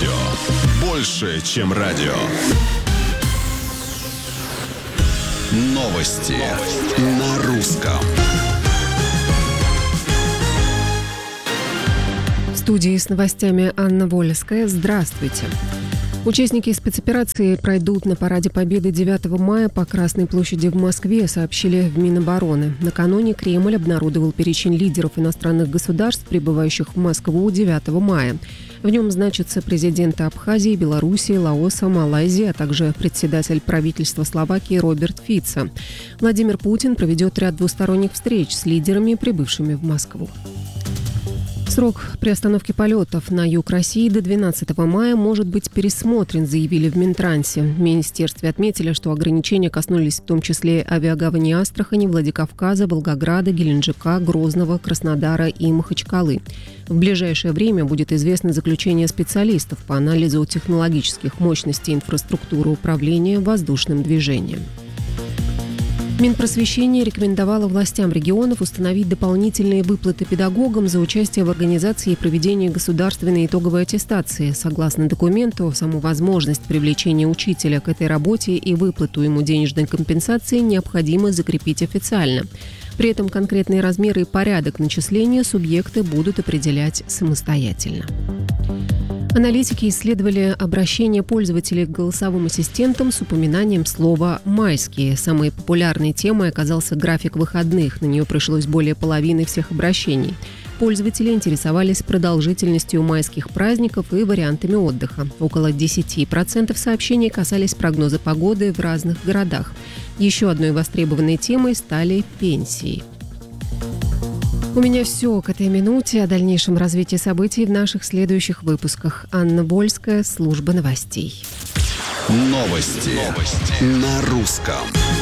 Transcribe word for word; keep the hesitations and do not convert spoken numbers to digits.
Радио. Больше, чем радио. Новости на русском. В студии с новостями Анна Волеская. Здравствуйте. Участники спецоперации пройдут на параде Победы девятого мая по Красной площади в Москве, сообщили в Минобороны. Накануне Кремль обнародовал перечень лидеров иностранных государств, прибывающих в Москву девятого мая. В нем значатся президенты Абхазии, Белоруссии, Лаоса, Малайзии, а также председатель правительства Словакии Роберт Фицо. Владимир Путин проведет ряд двусторонних встреч с лидерами, прибывшими в Москву. Срок приостановки полетов на юг России до двенадцатого мая может быть пересмотрен, заявили в Минтрансе. В министерстве отметили, что ограничения коснулись в том числе авиагавани Астрахани, Владикавказа, Волгограда, Геленджика, Грозного, Краснодара и Махачкалы. В ближайшее время будет известно заключение специалистов по анализу технологических мощностей инфраструктуры управления воздушным движением. Минпросвещение рекомендовало властям регионов установить дополнительные выплаты педагогам за участие в организации и проведении государственной итоговой аттестации. Согласно документу, саму возможность привлечения учителя к этой работе и выплату ему денежной компенсации необходимо закрепить официально. При этом конкретные размеры и порядок начисления субъекты будут определять самостоятельно. Аналитики исследовали обращение пользователей к голосовым ассистентам с упоминанием слова «майские». Самой популярной темой оказался график выходных. На нее пришлось более половины всех обращений. Пользователи интересовались продолжительностью майских праздников и вариантами отдыха. Около десять процентов сообщений касались прогноза погоды в разных городах. Еще одной востребованной темой стали пенсии. У меня все к этой минуте. О дальнейшем развитии событий в наших следующих выпусках. Анна Вольская, служба новостей. Новости, Новости. На русском.